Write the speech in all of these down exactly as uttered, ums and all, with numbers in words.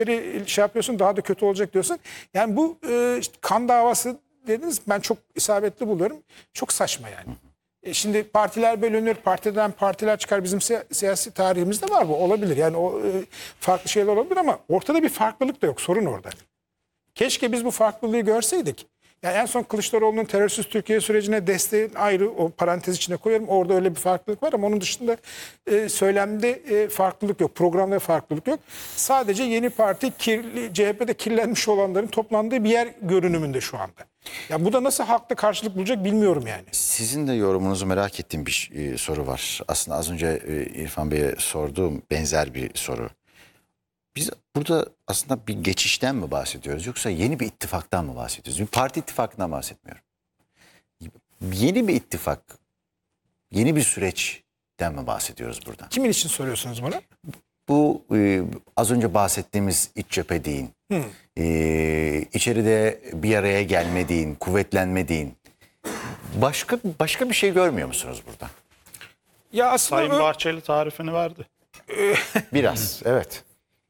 Kürtleri şey yapıyorsun, daha da kötü olacak diyorsun. Yani bu e, işte kan davası dediniz, ben çok isabetli buluyorum. Çok saçma yani. E şimdi partiler bölünür, partiden partiler çıkar. Bizim si siyasi tarihimizde var bu. Olabilir. Yani o e, farklı şeyler olabilir ama ortada bir farklılık da yok. Sorun orada. Keşke biz bu farklılığı görseydik. Yani en son Kılıçdaroğlu'nun terörsüz Türkiye sürecine desteğin ayrı, o parantez içine koyarım. Orada öyle bir farklılık var ama onun dışında e, söylemde e, farklılık yok. Programda farklılık yok. Sadece yeni parti kirli, C H P'de kirlenmiş olanların toplandığı bir yer görünümünde şu anda. Ya bu da nasıl haklı karşılık bulacak bilmiyorum yani. Sizin de yorumunuzu merak ettiğim bir e, soru var. Aslında az önce e, İrfan Bey'e sorduğum benzer bir soru. Biz burada aslında bir geçişten mi bahsediyoruz yoksa yeni bir ittifaktan mı bahsediyoruz? Bir parti ittifakından bahsetmiyorum. Yeni bir ittifak, yeni bir süreçten mi bahsediyoruz burada? Kimin için soruyorsunuz bunu? Bu e, az önce bahsettiğimiz iç cephe deyin, Hmm. e, içeride bir araya gelme deyin, kuvvetlenme deyin. Başka, başka bir şey görmüyor musunuz burada? Ya aslında Sayın ö- Bahçeli tarifini verdi. Biraz, evet.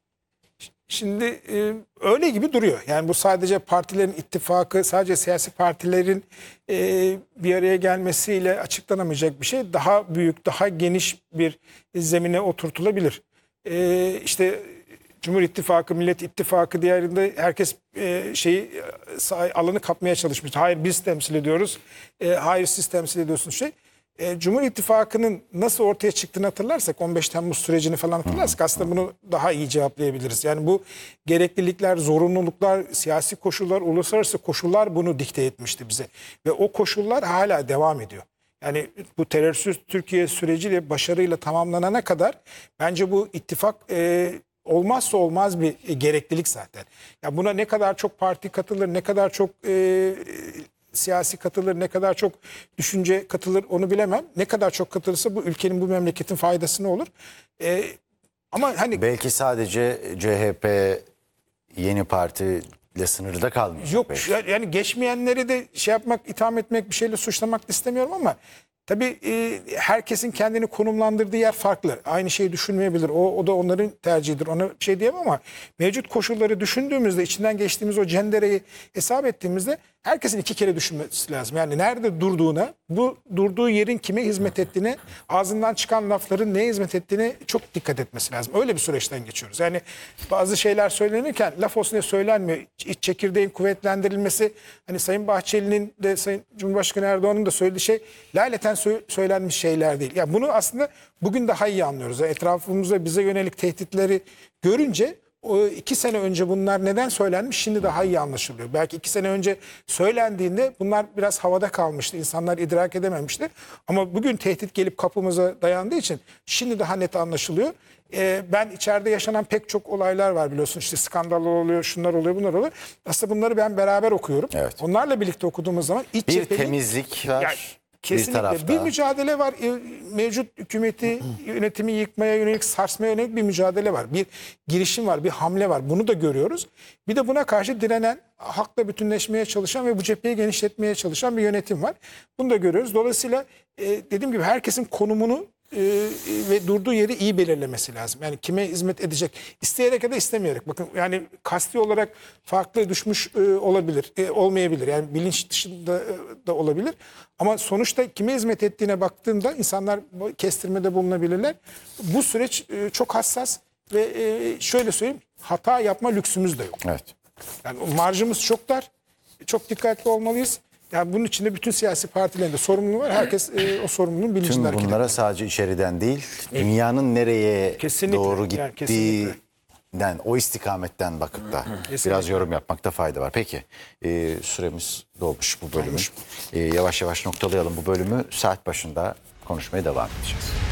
Şimdi e, öyle gibi duruyor. Yani bu sadece partilerin ittifakı, sadece siyasi partilerin e, bir araya gelmesiyle açıklanamayacak bir şey. Daha büyük, daha geniş bir zemine oturtulabilir. E, işte Cumhur İttifakı, Millet İttifakı diğerinde herkes e, şeyi e, alanı kapmaya çalışmış. Hayır biz temsil ediyoruz, e, hayır siz temsil ediyorsunuz şey. E, Cumhur İttifakı'nın nasıl ortaya çıktığını hatırlarsak, on beş Temmuz sürecini falan hatırlarsak aslında bunu daha iyi cevaplayabiliriz. Yani bu gereklilikler, zorunluluklar, siyasi koşullar, uluslararası koşullar bunu dikte etmişti bize. Ve o koşullar hala devam ediyor. Yani bu terörsüz Türkiye süreciyle başarıyla tamamlanana kadar bence bu ittifak e, olmazsa olmaz bir e, gereklilik zaten. Ya buna ne kadar çok parti katılır, ne kadar çok e, siyasi katılır, ne kadar çok düşünce katılır onu bilemem. Ne kadar çok katılırsa bu ülkenin, bu memleketin faydasına olur. Ee, ama hani Belki sadece C H P yeni partiyle sınırlı da kalmayacak. yok belki. yani geçmeyenleri de şey yapmak, itham etmek, bir şeyle suçlamak da istemiyorum ama tabii e, herkesin kendini konumlandırdığı yer farklı. Aynı şeyi düşünmeyebilir. O, o da onların tercihidir. Ona bir şey diyemem ama mevcut koşulları düşündüğümüzde, içinden geçtiğimiz o cendereyi hesap ettiğimizde herkesin iki kere düşünmesi lazım. Yani nerede durduğuna, bu durduğu yerin kime hizmet ettiğine, ağzından çıkan lafların neye hizmet ettiğine çok dikkat etmesi lazım. Öyle bir süreçten geçiyoruz. Yani bazı şeyler söylenirken laf olsun diye söylenmiyor. İç çekirdeğin kuvvetlendirilmesi, hani Sayın Bahçeli'nin de Sayın Cumhurbaşkanı Erdoğan'ın da söylediği şey laleten sö- söylenmiş şeyler değil. Yani bunu aslında bugün daha iyi anlıyoruz. Yani etrafımızda bize yönelik tehditleri görünce o iki sene önce bunlar neden söylenmiş şimdi daha iyi anlaşılıyor. Belki iki sene önce söylendiğinde bunlar biraz havada kalmıştı. İnsanlar idrak edememişti. Ama bugün tehdit gelip kapımıza dayandığı için şimdi daha net anlaşılıyor. Ee, ben içeride yaşanan pek çok olaylar var biliyorsun. İşte skandallar oluyor, şunlar oluyor, bunlar oluyor. Aslında bunları ben beraber okuyorum. Evet. Onlarla birlikte okuduğumuz zaman iç Bir cephenin- temizlik var. Yani kesinlikle bir tarafta. bir mücadele var. E, Mevcut hükümeti, yönetimi yıkmaya yönelik, sarsmaya yönelik bir mücadele var. Bir girişim var, bir hamle var. Bunu da görüyoruz. Bir de buna karşı direnen, hakla bütünleşmeye çalışan ve bu cepheyi genişletmeye çalışan bir yönetim var. Bunu da görüyoruz. Dolayısıyla e, dediğim gibi herkesin konumunu e, ve durduğu yeri iyi belirlemesi lazım. Yani kime hizmet edecek? İsteyerek ya da istemeyerek. Bakın yani kasti olarak farklı düşmüş e, olabilir, e, olmayabilir. Yani bilinç dışında e, da olabilir. Ama sonuçta kime hizmet ettiğine baktığında insanlar kestirmede bulunabilirler. Bu süreç e, çok hassas ve e, şöyle söyleyeyim, hata yapma lüksümüz de yok. Evet. Yani marjımız çok dar. Çok dikkatli olmalıyız. Yani bunun içinde bütün siyasi partilerin de sorumluluğu var. Herkes e, o sorumluluğun bilincinde Tüm hareket bunlara ediyor. sadece içeriden değil, dünyanın nereye Kesinlikle, doğru yani kesinlikle. gittiğinden, o istikametten bakıp da biraz yorum yapmakta fayda var. Peki, e, süremiz dolmuş bu bölümü. E, yavaş yavaş noktalayalım bu bölümü. Saat başında konuşmaya devam edeceğiz.